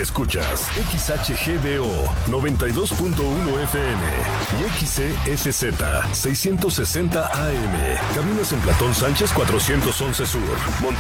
Escuchas XHGBO 92.1 FM y XCSZ 660 AM. Caminas en Platón Sánchez 411 Sur,